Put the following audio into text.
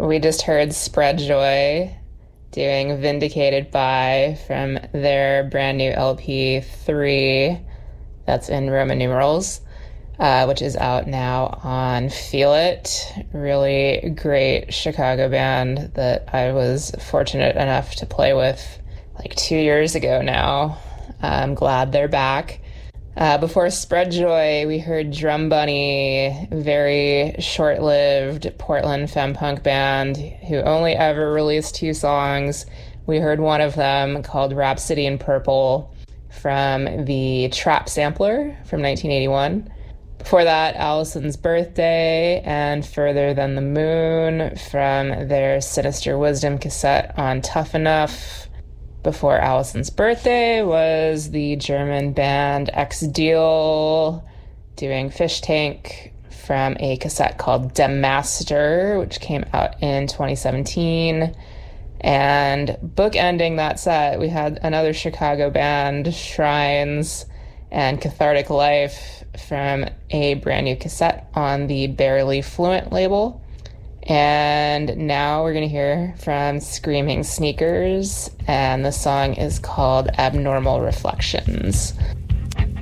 We just heard Spread Joy doing Vindicated By from their brand new LP 3, that's in Roman numerals, which is out now on Feel It. Really great Chicago band that I was fortunate enough to play with like 2 years ago now. I'm glad they're back. Before Spread Joy, we heard Drum Bunny, very short-lived Portland femme punk band who only ever released 2 songs. We heard one of them called Rhapsody in Purple from the Trap Sampler from 1981. Before that, Allison's Birthday and Further Than the Moon from their Sinister Wisdom cassette on Tough Enough. Before Allison's Birthday was the German band Ex Deal doing Fish Tank from a cassette called Dem Master, which came out in 2017. And bookending that set, we had another Chicago band, Shrines and Cathartic Life, from a brand new cassette on the Barely Fluent label. And now we're going to hear from Screaming Sneakers, and the song is called Abnormal Reflections.